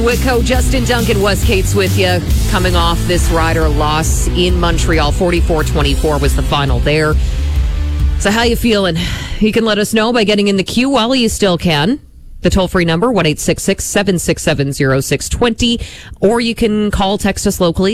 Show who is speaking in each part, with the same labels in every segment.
Speaker 1: Whitco, Justin Duncan, Wes Cates with you. Coming off this Rider loss in Montreal, 44-24 was the final there. So how you feeling? You can let us know by getting in the queue while you still can. The toll-free number, 1-866-767-0620. Or you can call, text us locally,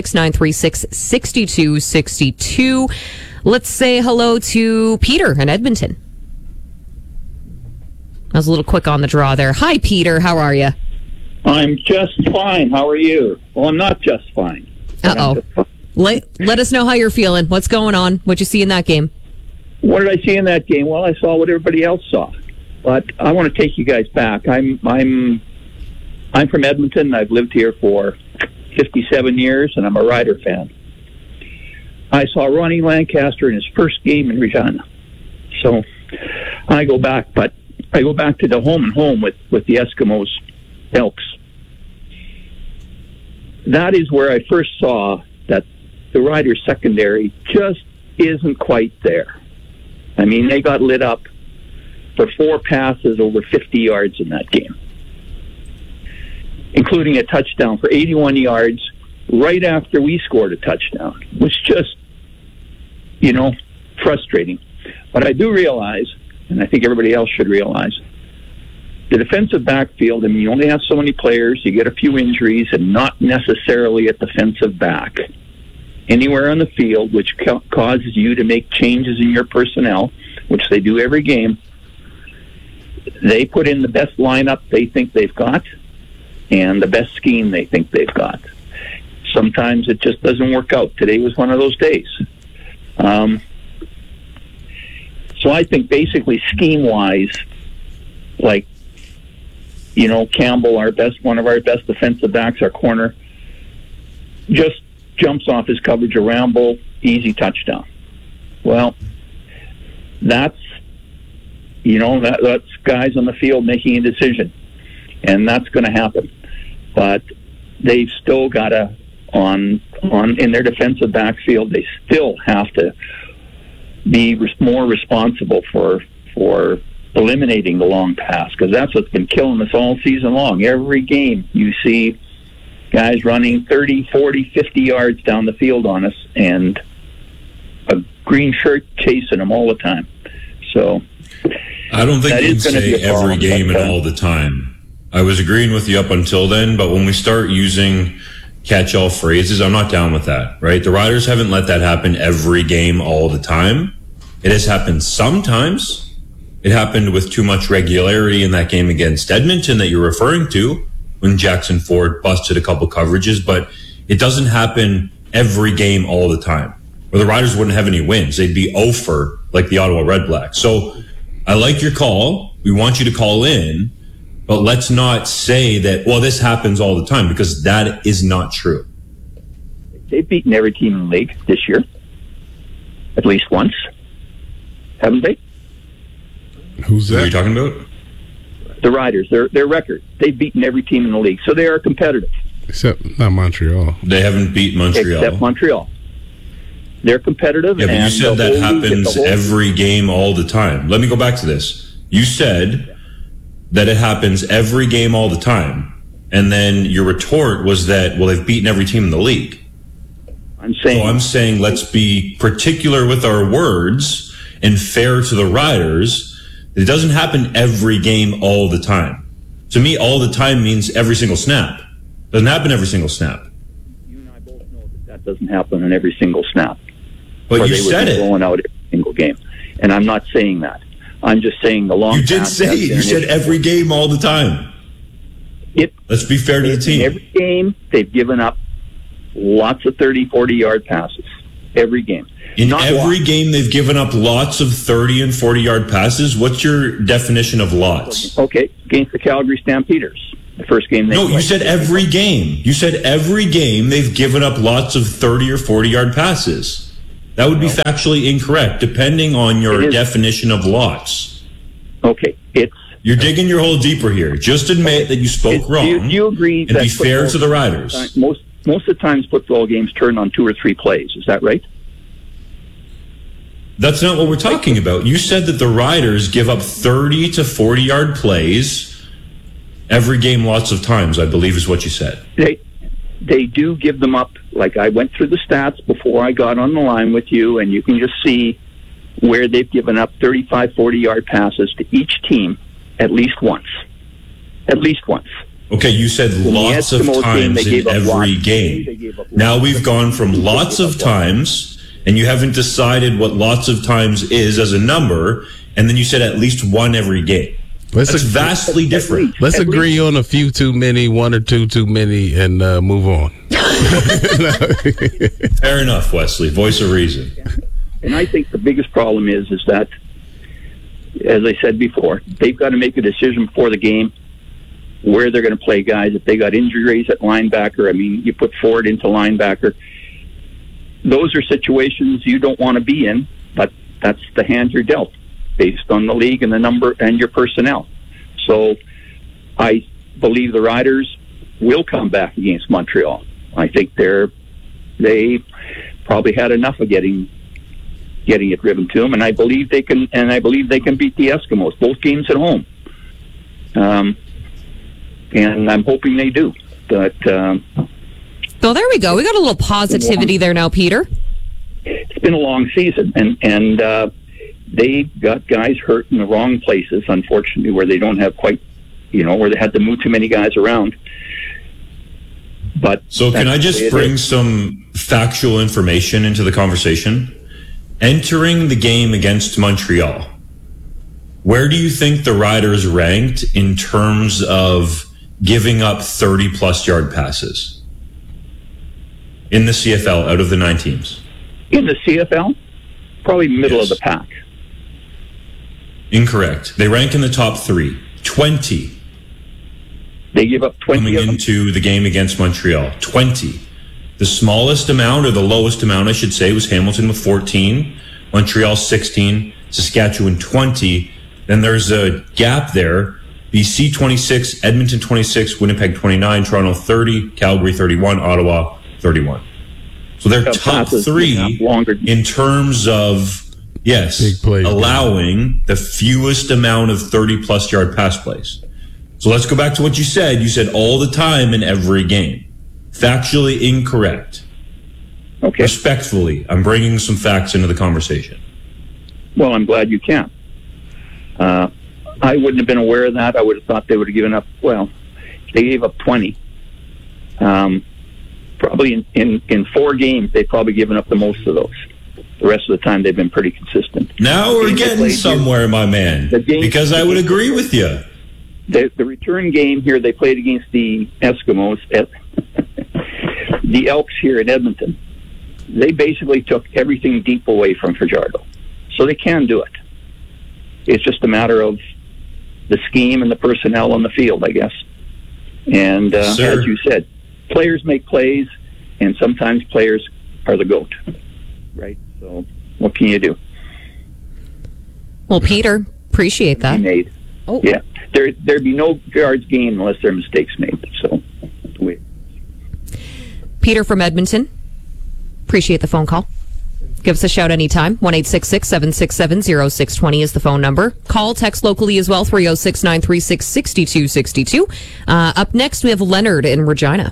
Speaker 1: 306-936-6262. Let's say hello to Peter in Edmonton. I was a little quick on the draw there. Hi, Peter. How are you?
Speaker 2: I'm just fine. How are you? Well, I'm not just fine.
Speaker 1: Uh-oh. Let us know how you're feeling. What's going on? What'd you see in that game?
Speaker 2: What did I see in that game? Well, I saw what everybody else saw. But I want to take you guys back. I'm from Edmonton. I've lived here for 57 years, and I'm a Rider fan. I saw Ronnie Lancaster in his first game in Regina. So I go back to the home and home with the Eskimos Elks. That is where I first saw that the Riders secondary just isn't quite there. I mean, they got lit up for 4 passes over 50 yards in that game, including a touchdown for 81 yards right after we scored a touchdown. It was just, frustrating. But I do realize, and I think everybody else should realize, the defensive backfield, I mean, you only have so many players, you get a few injuries, and not necessarily at defensive back. Anywhere on the field, which causes you to make changes in your personnel, which they do every game, they put in the best lineup they think they've got and the best scheme they think they've got. Sometimes it just doesn't work out. Today was one of those days. So I think basically scheme-wise, like, Campbell, one of our best defensive backs, our corner, just jumps off his coverage, a ramble, easy touchdown. Well, that's guys on the field making a decision, and that's going to happen. But they've still got to, in their defensive backfield, they still have to be more responsible for eliminating the long pass, because that's what's been killing us all season long. Every game you see guys running 30, 40, 50 yards down the field on us, and a green shirt chasing them all the time. So
Speaker 3: I don't think you can say every game and all the time. I was agreeing with you up until then, but when we start using catch-all phrases, I'm not down with that, right? The Riders haven't let that happen every game all the time. It has happened sometimes. It happened with too much regularity in that game against Edmonton that you're referring to, when Jackson Ford busted a couple coverages, but it doesn't happen every game all the time, or the Riders wouldn't have any wins. They'd be 0-for like the Ottawa Red Blacks. So I like your call. We want you to call in, but let's not say that, well, this happens all the time, because that is not true.
Speaker 2: They've beaten every team in the league this year, at least once, haven't they?
Speaker 4: Who's that?
Speaker 3: Who are you talking about?
Speaker 2: The Riders, their record. They've beaten every team in the league, so they are competitive.
Speaker 4: Except not Montreal.
Speaker 3: They haven't beat Montreal.
Speaker 2: Except Montreal. They're competitive.
Speaker 3: Yeah, but you said that happens every game all the time. Let me go back to this. You said that it happens every game all the time, and then your retort was that, well, they've beaten every team in the league. I'm saying let's be particular with our words and fair to the Riders. It doesn't happen every game all the time. To me, all the time means every single snap. It doesn't happen every single snap.
Speaker 2: You and I both know that doesn't happen in every single snap.
Speaker 3: But you said it.
Speaker 2: Blowing out every single game. And I'm not saying that. I'm just saying the long.
Speaker 3: You did say it. You said every game all the time. Let's be fair to the team.
Speaker 2: In every game, they've given up lots of 30, 40-yard passes. Every game.
Speaker 3: In every game, they've given up lots of 30 and 40-yard passes. What's your definition of lots?
Speaker 2: Okay, against the Calgary Stampeders, the first game they played.
Speaker 3: You said every game. You said every game they've given up lots of 30 or 40-yard passes. That would be factually incorrect, depending on your definition of lots.
Speaker 2: Okay,
Speaker 3: you're digging your hole deeper here. Just admit that you spoke wrong.
Speaker 2: Do you agree
Speaker 3: and be fair to the Riders?
Speaker 2: Most of the times, football games turn on 2 or 3 plays. Is that right?
Speaker 3: That's not what we're talking about. You said that the Riders give up 30 to 40-yard plays Every game, lots of times, I believe is what you said.
Speaker 2: They do give them up. Like, I went through the stats before I got on the line with you, and you can just see where they've given up 35, 40-yard passes to each team at least once. At least once.
Speaker 3: Okay, you said lots of times in every game. Now we've gone from lots of times, and you haven't decided what lots of times is as a number, and then you said at least one every game. That's vastly different.
Speaker 4: Let's agree on a few too many, one or two too many, and move on.
Speaker 3: Fair enough, Wesley. Voice of reason.
Speaker 2: And I think the biggest problem is that, as I said before, they've got to make a decision before the game where they're going to play guys. If they got injuries at linebacker, I mean, you put Ford into linebacker. Those are situations you don't want to be in, but that's the hand you're dealt based on the league and the number and your personnel. So I believe the Riders will come back against Montreal. I think they probably had enough of getting it driven to them, and I believe they can. And I believe they can beat the Eskimos both games at home. And I'm hoping they do. But
Speaker 1: well, there we go. We got a little positivity there now, Peter.
Speaker 2: It's been a long season, and they got guys hurt in the wrong places, unfortunately, where they don't have quite, where they had to move too many guys around. But
Speaker 3: so can I just bring some factual information into the conversation? Entering the game against Montreal, where do you think the Riders ranked in terms of giving up 30-plus yard passes in the CFL out of the 9 teams?
Speaker 2: In the CFL? Probably middle of the pack.
Speaker 3: Incorrect. They rank in the top 3. 20.
Speaker 2: They give up 20
Speaker 3: coming into the game against Montreal. 20. The smallest amount, or the lowest amount, I should say, was Hamilton with 14, Montreal 16, Saskatchewan 20. Then there's a gap there. BC 26, Edmonton 26, Winnipeg 29, Toronto 30, Calgary 31, Ottawa 31. So they're top 3 in terms of, allowing the fewest amount of 30-plus yard pass plays. So let's go back to what you said. You said all the time in every game. Factually incorrect.
Speaker 2: Okay.
Speaker 3: Respectfully, I'm bringing some facts into the conversation.
Speaker 2: Well, I'm glad you can. I wouldn't have been aware of that. I would have thought they would have given up, they gave up 20. Probably in 4 games, they've probably given up the most of those. The rest of the time, they've been pretty consistent.
Speaker 3: Now we're getting somewhere, my man, because I would agree with you.
Speaker 2: The return game here, they played against the Eskimos at the Elks here in Edmonton. They basically took everything deep away from Fajardo. So they can do it. It's just a matter of the scheme and the personnel on the field, I guess. And as you said, players make plays, and sometimes players are the GOAT. Right? So what can you do?
Speaker 1: Well, Peter, appreciate that.
Speaker 2: Made.
Speaker 1: Oh.
Speaker 2: Yeah. There'd be no yards gained unless there are mistakes made. So, wait.
Speaker 1: Peter from Edmonton, appreciate the phone call. Give us a shout anytime. 1-866-767-0620 is the phone number. Call, text locally as well, 306-936-6262. Up next, we have Leonard in Regina.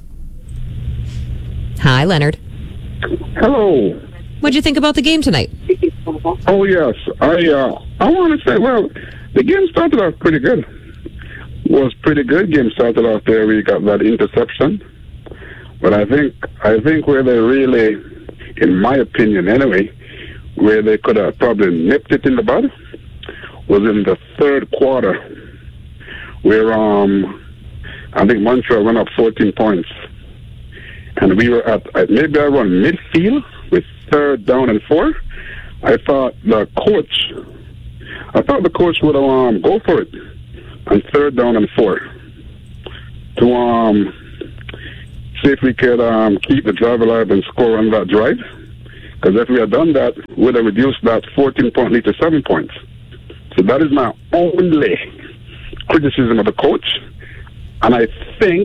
Speaker 1: Hi, Leonard.
Speaker 5: Hello.
Speaker 1: What'd you think about the game tonight?
Speaker 5: Oh, yes. I want to say, the game started off pretty good. Was pretty good. Game started off there. We got that interception. But I think where they really, in my opinion anyway, where they could have probably nipped it in the bud was in the third quarter, where I think Montreal went up 14 points. And we were at maybe around midfield with 3rd down and 4. I thought the coach would have go for it on 3rd down and 4 to see if we could keep the drive alive and score on that drive. Because if we had done that, we would have reduced that 14-point lead to 7 points. So that is my only criticism of the coach. And I think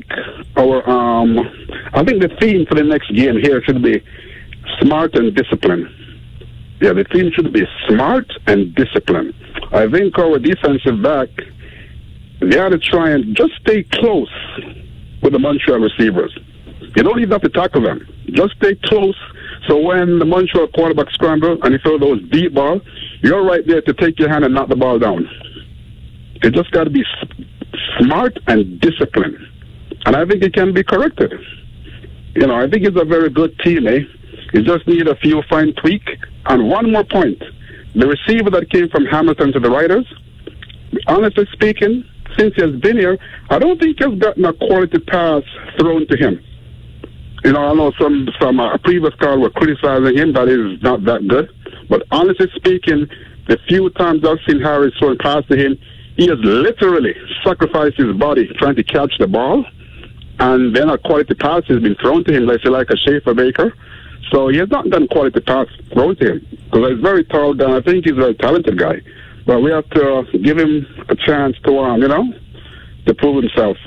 Speaker 5: the theme for the next game here should be smart and discipline. Yeah, the theme should be smart and discipline. I think our defensive back they ought to try and just stay close with the Montreal receivers. You don't even have to tackle them. Just stay close. So when the Montreal quarterback scramble and you throw those deep balls, you're right there to take your hand and knock the ball down. You just got to be smart and disciplined. And I think it can be corrected. You know, I think it's a very good team, eh? You just need a few fine tweak. And one more point. The receiver that came from Hamilton to the Riders, honestly speaking, since he has been here, I don't think he's gotten a quality pass thrown to him. You know, I know some previous callers were criticizing him that is not that good. But honestly speaking, the few times I've seen Harris throw a pass to him, he has literally sacrificed his body trying to catch the ball. And then a quality pass has been thrown to him, let's say like a Schaefer Baker. So he has not done quality pass thrown to him. Because he's very tall guy. I think he's a very talented guy. But we have to give him a chance to, to prove himself.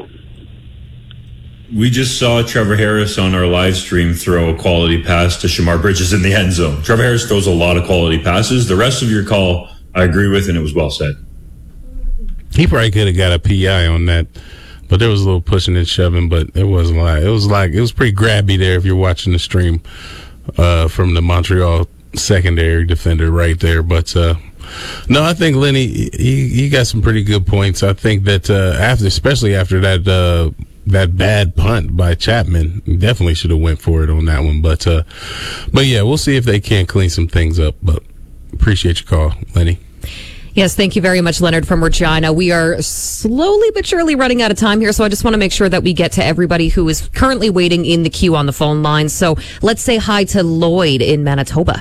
Speaker 3: We just saw Trevor Harris on our live stream throw a quality pass to Shamar Bridges in the end zone. Trevor Harris throws a lot of quality passes. The rest of your call, I agree with, and it was well said.
Speaker 4: He probably could have got a PI on that, but there was a little pushing and shoving, but it wasn't like, it was pretty grabby there if you're watching the stream from the Montreal secondary defender right there. But no, I think Lenny, he got some pretty good points. I think that especially after that bad punt by Chapman, definitely should have went for it on that one. But yeah, we'll see if they can clean some things up. But appreciate your call, Lenny.
Speaker 1: Yes, thank you very much, Leonard from Regina. We are slowly but surely running out of time here, so I just want to make sure that we get to everybody who is currently waiting in the queue on the phone line. So let's say hi to Lloyd in Manitoba.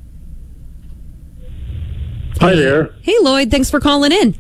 Speaker 6: Hi there.
Speaker 1: Hey, Lloyd. Thanks for calling in.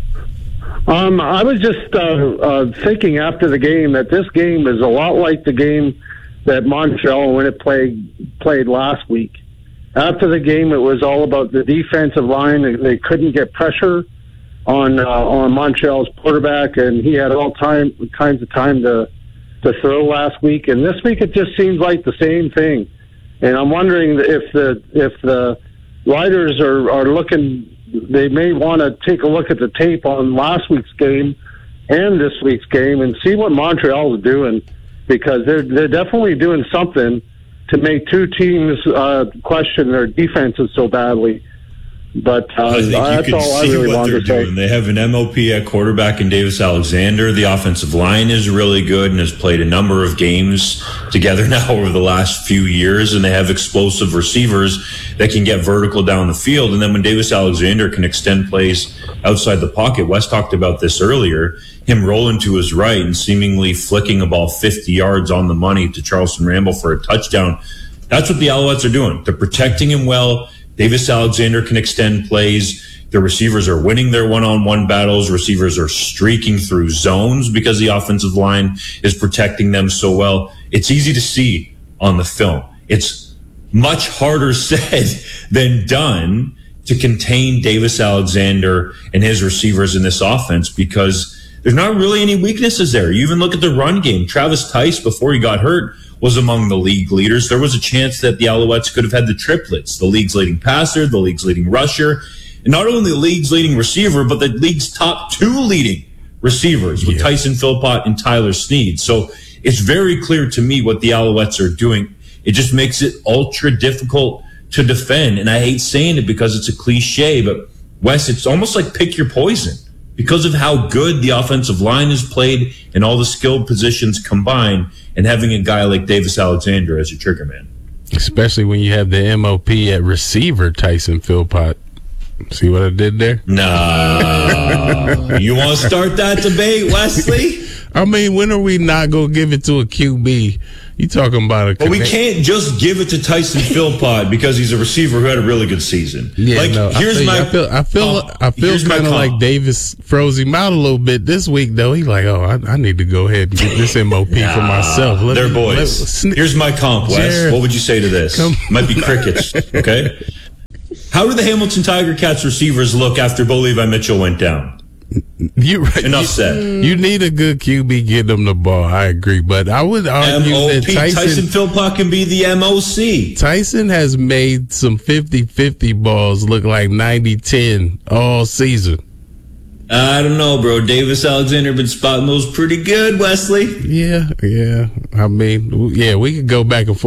Speaker 6: I was just thinking after the game that this game is a lot like the game that Montreal when it played last week. After the game, it was all about the defensive line. They couldn't get pressure on Montreal's quarterback, and he had all kinds of time to throw last week. And this week, it just seems like the same thing. And I'm wondering if the Riders are looking. They may want to take a look at the tape on last week's game and this week's game and see what Montreal is doing, because they're definitely doing something to make two teams question their defenses so badly. But that's all I really wanted to say.
Speaker 3: They have an MOP at quarterback in Davis Alexander. The offensive line is really good and has played a number of games together now over the last few years. And they have explosive receivers that can get vertical down the field. And then when Davis Alexander can extend plays outside the pocket, Wes talked about this earlier, him rolling to his right and seemingly flicking a ball 50 yards on the money to Charleston Rambo for a touchdown. That's what the Alouettes are doing. They're protecting him well. Davis Alexander can extend plays. The receivers are winning their one-on-one battles. Receivers are streaking through zones because the offensive line is protecting them so well. It's easy to see on the film. It's much harder said than done to contain Davis Alexander and his receivers in this offense because there's not really any weaknesses there. You even look at the run game. Travis Tice, before he got hurt, was among the league leaders. There was a chance that the Alouettes could have had the triplets, the league's leading passer, the league's leading rusher, and not only the league's leading receiver, but the league's top two leading receivers with Tyson Philpott and Tyler Snead. So it's very clear to me what the Alouettes are doing. It just makes it ultra difficult to defend. And I hate saying it because it's a cliche, but Wes, it's almost like pick your poison. Because of how good the offensive line is played and all the skilled positions combined, and having a guy like Davis Alexander as your trigger man.
Speaker 4: Especially when you have the MOP at receiver, Tyson Philpott. See what I did there?
Speaker 3: No. You want to start that debate, Wesley?
Speaker 4: I mean, when are we not going to give it to a QB? You talking about a...
Speaker 3: But we can't just give it to Tyson Philpott because he's a receiver who had a really good season.
Speaker 4: Yeah, I feel kind of like Davis froze him out a little bit this week, though. He's like, I need to go ahead and get this MOP for myself.
Speaker 3: They're boys. Here's my comp, Wes.
Speaker 4: Jared,
Speaker 3: what would you say to this? Might be crickets, okay? How do the Hamilton Tiger Cats receivers look after Bo Levi Mitchell went down? Enough said.
Speaker 4: You need a good QB getting them the ball. I agree, but I would argue that
Speaker 3: Tyson Philpott can be the MOC.
Speaker 4: Tyson has made some 50-50 balls look like 90-10 all season.
Speaker 3: I don't know, bro. Davis Alexander been spotting those pretty good, Wesley.
Speaker 4: Yeah. I mean, yeah, we could go back and forth.